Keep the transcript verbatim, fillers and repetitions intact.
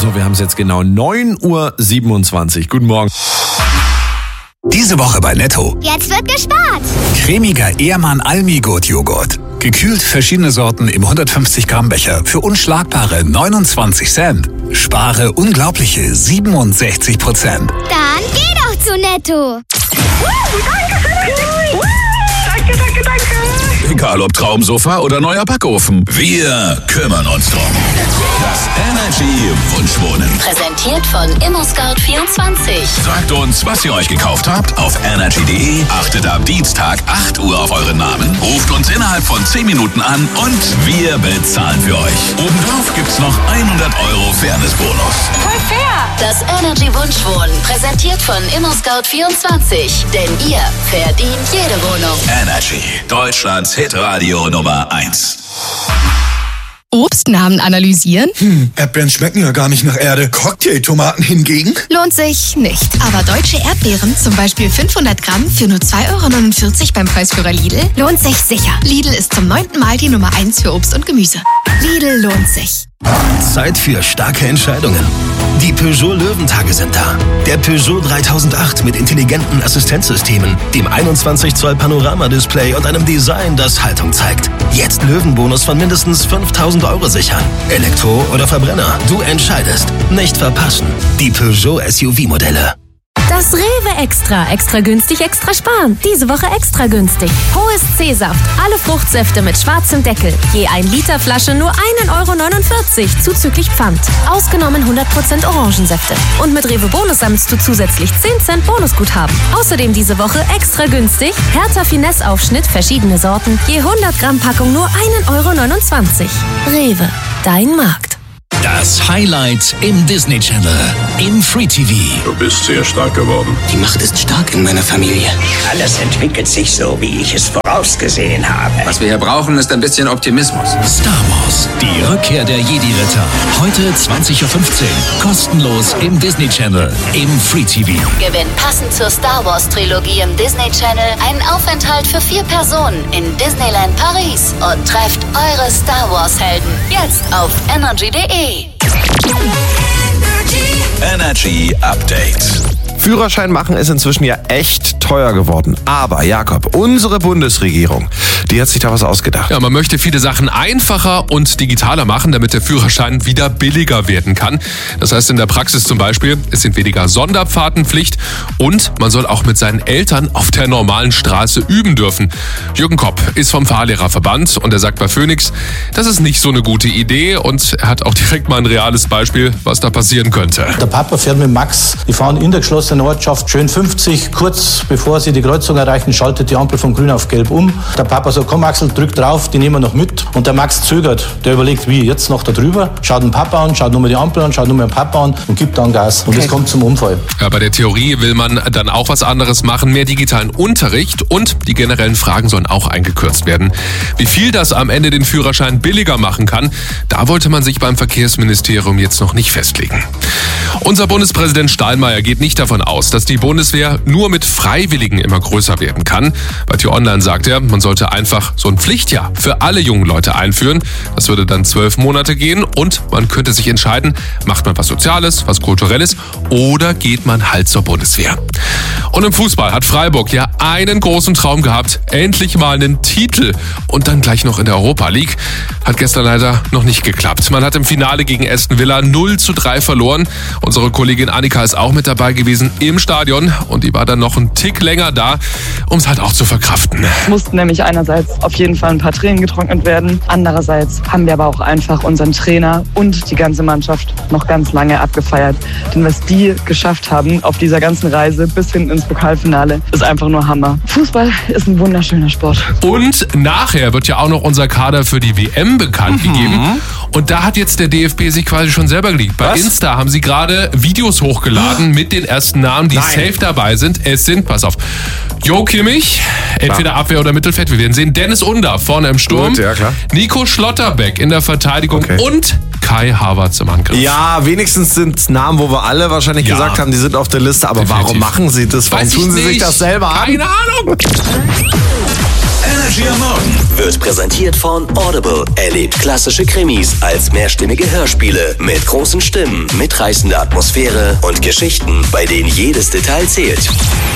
So, wir haben es jetzt genau neun Uhr siebenundzwanzig. Guten Morgen. Diese Woche bei Netto. Jetzt wird gespart. Cremiger Ehrmann Almigurt-Joghurt. Gekühlt verschiedene Sorten im hundertfünfzig Gramm Becher für unschlagbare neunundzwanzig Cent. Spare unglaubliche siebenundsechzig Prozent. Dann geh doch zu Netto. Danke, danke, danke. Egal ob Traumsofa oder neuer Backofen, wir kümmern uns drum. Das Energy Wunschwohnen. Präsentiert von ImmoScout vierundzwanzig. Sagt uns, was ihr euch gekauft habt auf energy punkt de. Achtet ab Dienstag acht Uhr auf euren Namen. Ruft uns innerhalb von zehn Minuten an und wir bezahlen für euch. Obendrauf gibt's noch hundert Euro Fairness-Bonus. Voll fair. Das Energy Wunschwohnen. Präsentiert von ImmoScout vierundzwanzig. Denn ihr verdient jede Wohnung. Energy. Deutschlands Hitradio Nummer eins. Obstnamen analysieren? Hm, Erdbeeren schmecken ja gar nicht nach Erde. Cocktailtomaten hingegen? Lohnt sich nicht. Aber deutsche Erdbeeren, zum Beispiel fünfhundert Gramm für nur zwei Euro neunundvierzig beim Preisführer Lidl, lohnt sich sicher. Lidl ist zum neunten Mal die Nummer eins für Obst und Gemüse. Lidl lohnt sich. Zeit für starke Entscheidungen. Die Peugeot Löwentage sind da. Der Peugeot dreitausendacht mit intelligenten Assistenzsystemen, dem einundzwanzig Zoll Panoramadisplay und einem Design, das Haltung zeigt. Jetzt Löwenbonus von mindestens fünftausend Euro sichern. Elektro oder Verbrenner, du entscheidest. Nicht verpassen. Die Peugeot S U V-Modelle. Das Rewe Extra. Extra günstig, extra sparen. Diese Woche extra günstig. Hohes C-Saft. Alle Fruchtsäfte mit schwarzem Deckel. Je ein Liter Flasche nur ein Euro neunundvierzig zuzüglich Pfand. Ausgenommen hundert Prozent Orangensäfte. Und mit Rewe Bonus sammelst du zusätzlich zehn Cent Bonusguthaben. Außerdem diese Woche extra günstig. Hertha Finesse Aufschnitt, verschiedene Sorten. Je hundert Gramm Packung nur ein Euro neunundzwanzig. Rewe. Dein Markt. Das Highlight im Disney Channel, im Free T V. Du bist sehr stark geworden. Die Macht ist stark in meiner Familie. Alles entwickelt sich so, wie ich es vorausgesehen habe. Was wir hier brauchen, ist ein bisschen Optimismus. Star Wars, die Rückkehr der Jedi-Ritter. Heute zwanzig Uhr fünfzehn. Kostenlos im Disney Channel, im Free T V. Gewinnt passend zur Star Wars Trilogie im Disney Channel einen Aufenthalt für vier Personen in Disneyland Paris und trefft eure Star Wars Helden jetzt auf energy punkt de. Energy Update. Führerschein machen ist inzwischen ja echt teuer geworden. Aber Jakob, unsere Bundesregierung, die hat sich da was ausgedacht. Ja, man möchte viele Sachen einfacher und digitaler machen, damit der Führerschein wieder billiger werden kann. Das heißt in der Praxis zum Beispiel, es sind weniger Sonderfahrtenpflicht und man soll auch mit seinen Eltern auf der normalen Straße üben dürfen. Jürgen Kopp ist vom Fahrlehrerverband und er sagt bei Phoenix, das ist nicht so eine gute Idee und er hat auch direkt mal ein reales Beispiel, was da passieren könnte. Der Papa fährt mit Max, die fahren in der geschlossenen Ortschaft schön fünfzig, kurz bevor sie die Kreuzung erreichen, schaltet die Ampel von grün auf gelb um. Der Papa sagt, komm Axel, drück drauf, die nehmen wir noch mit. Und der Max zögert, der überlegt, wie, jetzt noch da drüber, schaut den Papa an, schaut nur mal die Ampel an, schaut nur mal den Papa an und gibt dann Gas. Und es kommt zum Unfall. Ja, bei der Theorie will man dann auch was anderes machen, mehr digitalen Unterricht und die generellen Fragen sollen auch eingekürzt werden. Wie viel das am Ende den Führerschein billiger machen kann, da wollte man sich beim Verkehrsministerium jetzt noch nicht festlegen. Unser Bundespräsident Steinmeier geht nicht davon aus, dass die Bundeswehr nur mit Freiwilligen immer größer werden kann. Bei T-Online sagt er, man sollte einfach so ein Pflichtjahr für alle jungen Leute einführen. Das würde dann zwölf Monate gehen und man könnte sich entscheiden, macht man was Soziales, was Kulturelles oder geht man halt zur Bundeswehr. Und im Fußball hat Freiburg ja einen großen Traum gehabt, endlich mal einen Titel und dann gleich noch in der Europa League. Hat gestern leider noch nicht geklappt. Man hat im Finale gegen Aston Villa null zu drei verloren. Unsere Kollegin Annika ist auch mit dabei gewesen im Stadion und die war dann noch einen Tick länger da, um es halt auch zu verkraften. Es mussten nämlich einerseits auf jeden Fall ein paar Tränen getrocknet werden. Andererseits haben wir aber auch einfach unseren Trainer und die ganze Mannschaft noch ganz lange abgefeiert. Denn was die geschafft haben auf dieser ganzen Reise bis hin ins Pokalfinale, ist einfach nur Hammer. Fußball ist ein wunderschöner Sport. Und nachher wird ja auch noch unser Kader für die W M bekannt mhm. gegeben. Und da hat jetzt der D F B sich quasi schon selber geleakt. Bei Was? Insta haben sie gerade Videos hochgeladen mit den ersten Namen, die Nein. safe dabei sind. Es sind, pass auf, Jo Kimmich, entweder Abwehr oder Mittelfeld, wir werden sehen. Dennis Under vorne im Sturm. Gut, ja, klar. Nico Schlotterbeck in der Verteidigung okay. und Kai Havertz im Angriff. Ja, wenigstens sind Namen, wo wir alle wahrscheinlich ja. gesagt haben, die sind auf der Liste. Aber Definitiv. Warum machen sie das? Warum Weiß tun sie nicht. sich das selber an? Keine Ahnung. Energy am Morgen wird präsentiert von Audible. Erlebt klassische Krimis als mehrstimmige Hörspiele mit großen Stimmen, mitreißender Atmosphäre und Geschichten, bei denen jedes Detail zählt.